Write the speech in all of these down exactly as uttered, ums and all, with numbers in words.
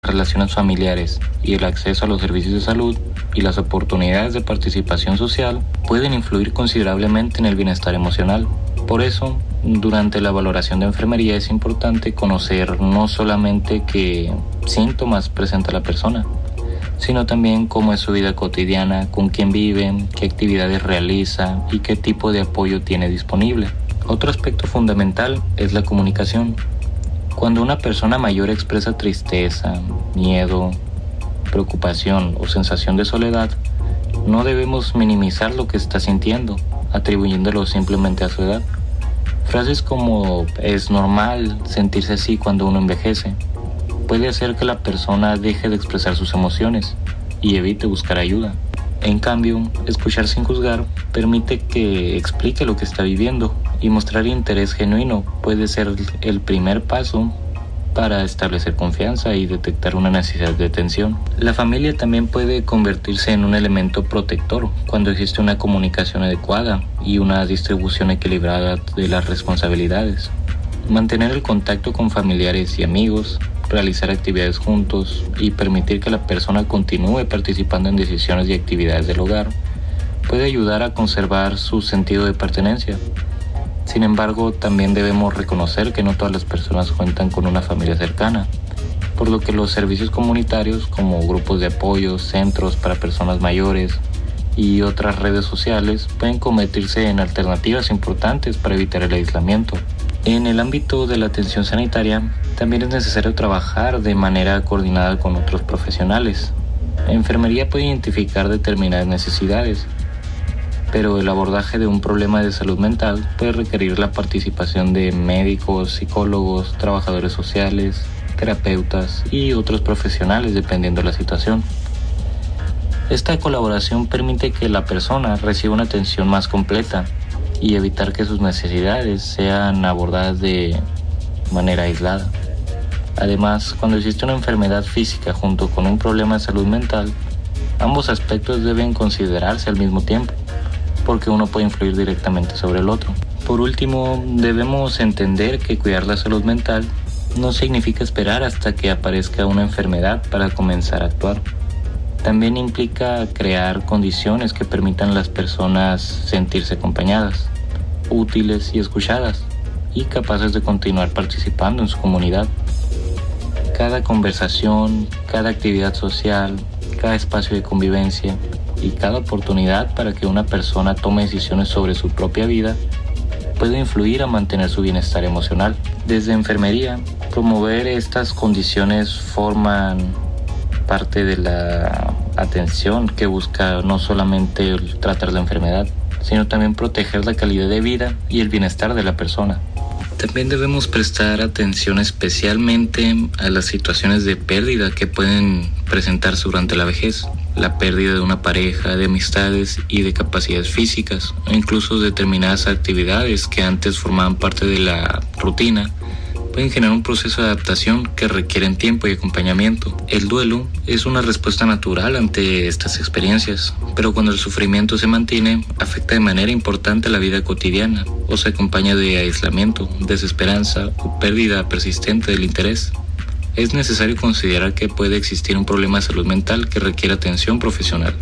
relaciones familiares y el acceso a los servicios de salud y las oportunidades de participación social pueden influir considerablemente en el bienestar emocional. Por eso, durante la valoración de enfermería es importante conocer no solamente qué síntomas presenta la persona, sino también cómo es su vida cotidiana, con quién vive, qué actividades realiza y qué tipo de apoyo tiene disponible. Otro aspecto fundamental es la comunicación. Cuando una persona mayor expresa tristeza, miedo, preocupación o sensación de soledad, no debemos minimizar lo que está sintiendo, atribuyéndolo simplemente a su edad. Frases como "es normal sentirse así cuando uno envejece" puede hacer que la persona deje de expresar sus emociones y evite buscar ayuda. En cambio, escuchar sin juzgar permite que explique lo que está viviendo, y mostrar interés genuino puede ser el primer paso para establecer confianza y detectar una necesidad de atención. La familia también puede convertirse en un elemento protector cuando existe una comunicación adecuada y una distribución equilibrada de las responsabilidades. Mantener el contacto con familiares y amigos, realizar actividades juntos y permitir que la persona continúe participando en decisiones y actividades del hogar puede ayudar a conservar su sentido de pertenencia. Sin embargo, también debemos reconocer que no todas las personas cuentan con una familia cercana, por lo que los servicios comunitarios como grupos de apoyo, centros para personas mayores y otras redes sociales pueden convertirse en alternativas importantes para evitar el aislamiento. En el ámbito de la atención sanitaria, también es necesario trabajar de manera coordinada con otros profesionales. La enfermería puede identificar determinadas necesidades, pero el abordaje de un problema de salud mental puede requerir la participación de médicos, psicólogos, trabajadores sociales, terapeutas y otros profesionales dependiendo de la situación. Esta colaboración permite que la persona reciba una atención más completa y evitar que sus necesidades sean abordadas de manera aislada. Además, cuando existe una enfermedad física junto con un problema de salud mental, ambos aspectos deben considerarse al mismo tiempo, porque uno puede influir directamente sobre el otro. Por último, debemos entender que cuidar la salud mental no significa esperar hasta que aparezca una enfermedad para comenzar a actuar. También implica crear condiciones que permitan a las personas sentirse acompañadas, útiles y escuchadas, y capaces de continuar participando en su comunidad. Cada conversación, cada actividad social, cada espacio de convivencia y cada oportunidad para que una persona tome decisiones sobre su propia vida puede influir a mantener su bienestar emocional. Desde enfermería, promover estas condiciones forman parte de la atención que busca no solamente tratar la enfermedad, sino también proteger la calidad de vida y el bienestar de la persona. También debemos prestar atención especialmente a las situaciones de pérdida que pueden presentarse durante la vejez, la pérdida de una pareja, de amistades y de capacidades físicas, o incluso determinadas actividades que antes formaban parte de la rutina, pueden generar un proceso de adaptación que requieren tiempo y acompañamiento. El duelo es una respuesta natural ante estas experiencias, pero cuando el sufrimiento se mantiene, afecta de manera importante la vida cotidiana o se acompaña de aislamiento, desesperanza o pérdida persistente del interés. Es necesario considerar que puede existir un problema de salud mental que requiere atención profesional.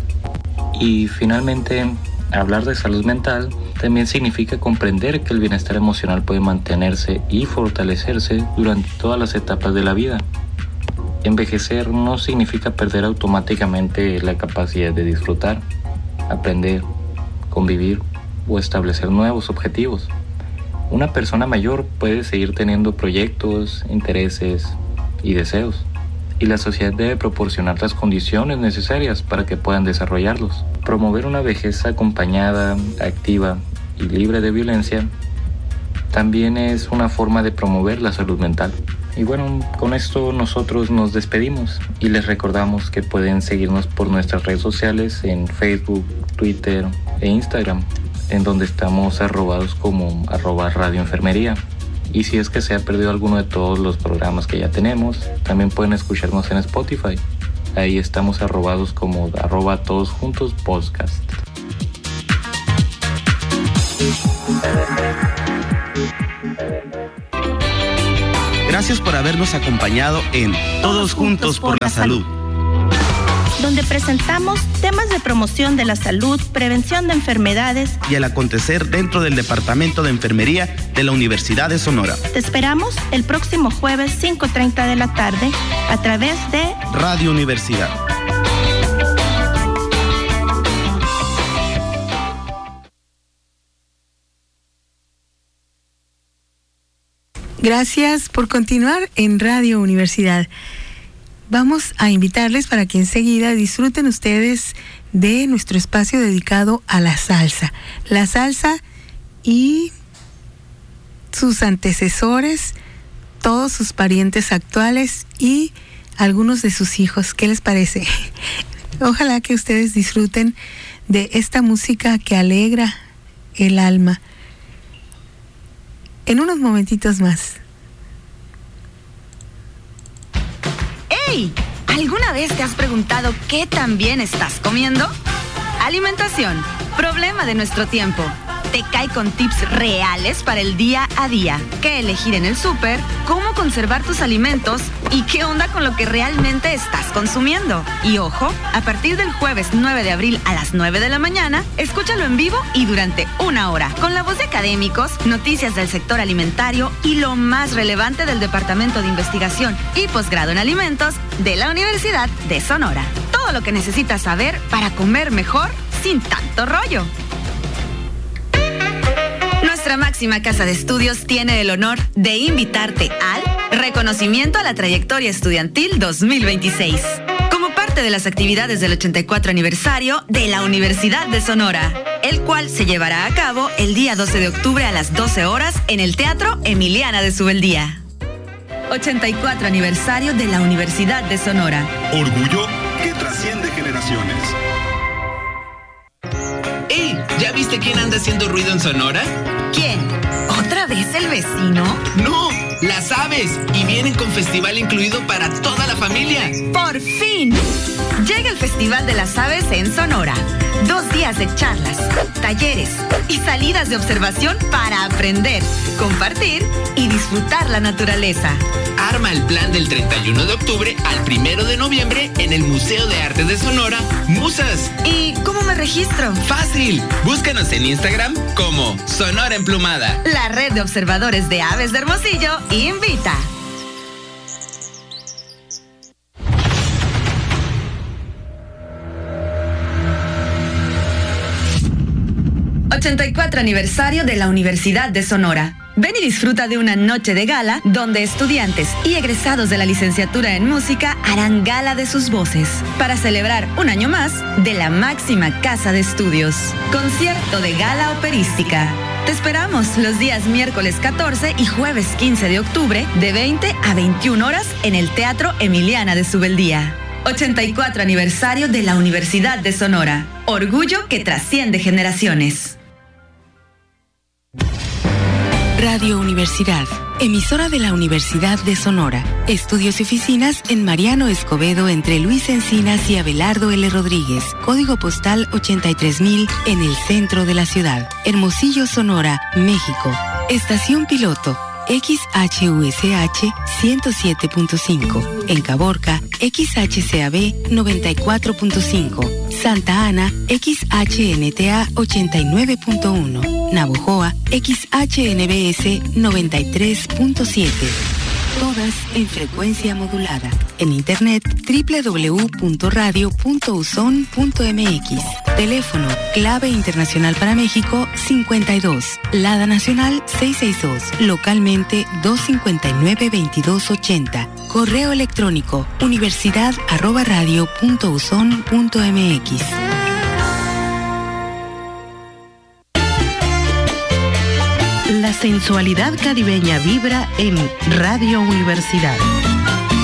Y finalmente, hablar de salud mental también significa comprender que el bienestar emocional puede mantenerse y fortalecerse durante todas las etapas de la vida. Envejecer no significa perder automáticamente la capacidad de disfrutar, aprender, convivir o establecer nuevos objetivos. Una persona mayor puede seguir teniendo proyectos, intereses y deseos, y la sociedad debe proporcionar las condiciones necesarias para que puedan desarrollarlos. Promover una vejez acompañada, activa y libre de violencia también es una forma de promover la salud mental. Y bueno, con esto nosotros nos despedimos y les recordamos que pueden seguirnos por nuestras redes sociales en Facebook, Twitter e Instagram, en donde estamos arrobados como arroba Radio Enfermería. Y si es que se ha perdido alguno de todos los programas que ya tenemos, también pueden escucharnos en Spotify. Ahí estamos arrobados como arroba todos juntos podcast. Gracias por habernos acompañado en Todos Juntos por la Salud, donde presentamos temas de promoción de la salud, prevención de enfermedades y el acontecer dentro del Departamento de Enfermería de la Universidad de Sonora. Te esperamos el próximo jueves cinco treinta de la tarde a través de Radio Universidad. Gracias por continuar en Radio Universidad. Vamos a invitarles para que enseguida disfruten ustedes de nuestro espacio dedicado a la salsa. La salsa y sus antecesores, todos sus parientes actuales y algunos de sus hijos. ¿Qué les parece? Ojalá que ustedes disfruten de esta música que alegra el alma. En unos momentitos más. ¡Hey! ¿Alguna vez te has preguntado qué tan bien estás comiendo? Alimentación, problema de nuestro tiempo. Te cae con tips reales para el día a día. ¿Qué elegir en el súper? ¿Cómo conservar tus alimentos? ¿Y qué onda con lo que realmente estás consumiendo? Y ojo, a partir del jueves nueve de abril a las nueve de la mañana, escúchalo en vivo y durante una hora, con la voz de académicos, noticias del sector alimentario y lo más relevante del Departamento de Investigación y Posgrado en Alimentos de la Universidad de Sonora. Todo lo que necesitas saber para comer mejor sin tanto rollo. Nuestra máxima casa de estudios tiene el honor de invitarte al Reconocimiento a la Trayectoria Estudiantil dos mil veintiséis, como parte de las actividades del ochenta y cuatro aniversario de la Universidad de Sonora, el cual se llevará a cabo el día doce de octubre a las doce horas en el Teatro Emiliana de Subeldía. ochenta y cuatro aniversario de la Universidad de Sonora. Orgullo que trasciende generaciones. ¡Ey! ¿Ya viste quién anda haciendo ruido en Sonora? ¿Quién? ¿Otra vez el vecino? ¡No! ¡Las aves! Y vienen con festival incluido para toda la familia. ¡Por fin! Llega el Festival de las Aves en Sonora. Dos días de charlas, talleres y salidas de observación para aprender, compartir y disfrutar la naturaleza. Arma el plan del treinta y uno de octubre al primero de noviembre en el Museo de Arte de Sonora, Musas. ¿Y cómo me registro? ¡Fácil! Búscanos en Instagram como Sonora Emplumada. La red de observadores de aves de Hermosillo invita. ochenta y cuatro aniversario de la Universidad de Sonora. Ven y disfruta de una noche de gala donde estudiantes y egresados de la licenciatura en música harán gala de sus voces para celebrar un año más de la máxima casa de estudios. Concierto de gala operística. Te esperamos los días miércoles catorce y jueves quince de octubre de veinte a veintiuna horas en el Teatro Emiliana de Subeldía. ochenta y cuatro aniversario de la Universidad de Sonora. Orgullo que trasciende generaciones. Radio Universidad, emisora de la Universidad de Sonora. Estudios y oficinas en Mariano Escobedo entre Luis Encinas y Abelardo L. Rodríguez. Código postal ochenta y tres mil en el centro de la ciudad. Hermosillo, Sonora, México. Estación piloto X H U S H ciento siete punto cinco. En Caborca, X H C A B noventa y cuatro punto cinco. Santa Ana, X H N T A ochenta y nueve punto uno. Navojoa, X H N B S noventa y tres punto siete. Todas en frecuencia modulada. En internet doble u doble u doble u punto radio punto uson punto m x. Teléfono clave internacional para México cincuenta y dos. Lada nacional seiscientos sesenta y dos. Localmente doscientos cincuenta y nueve veintidós ochenta. Correo electrónico universidad arroba radio punto uson punto m x. La sensualidad caribeña vibra en Radio Universidad.